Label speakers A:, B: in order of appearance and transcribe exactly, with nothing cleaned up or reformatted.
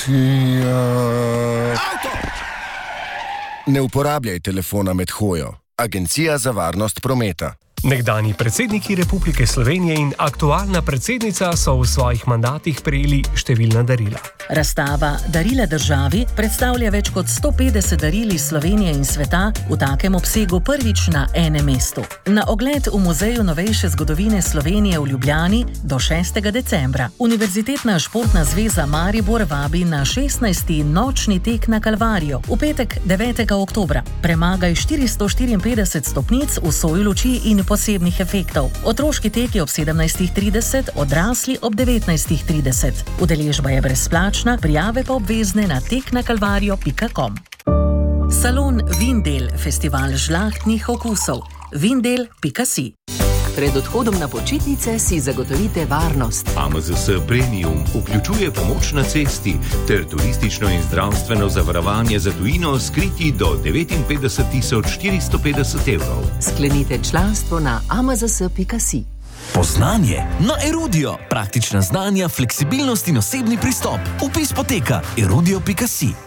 A: Policija.
B: Avto!
A: Ne uporabljaj telefona med hojo. Agencija za varnost prometa.
C: Nekdanji predsedniki Republike Slovenije in aktualna predsednica so v svojih mandatih prejeli številna darila.
D: Razstava Darila državi predstavlja več kot sto petdeset daril iz Slovenije in sveta v takem obsegu prvič na enem mestu. Na ogled v Muzeju novejše zgodovine Slovenije v Ljubljani do šestega decembra. Univerzitetna športna zveza Maribor vabi na šestnajsti nočni tek na Kalvarijo v petek devetega oktobra. Premagaj štiristo štiriinpetdeset stopnic v soju luči in posebnih efektov. Otroški tek je ob sedemnajstih trideset, odrasli ob devetnajstih trideset. Udeležba je brezplačna, prijave pa obvezne na tek na kalvarijo pika com. Salon Vindel, festival žlahtnih okusov. vindel pika si.
E: Pred odhodom na počitnice si zagotovite varnost.
F: A M Z S Premium vključuje pomoč na cesti ter turistično in zdravstveno zavarovanje za tujino skriti do devetinpetdeset tisoč štiristo petdeset evrov.
E: Sklenite članstvo na a m z s pika si.
G: Poznanje na Erudio. Praktična znanja, fleksibilnost in osebni pristop. Vpis poteka erudio pika si.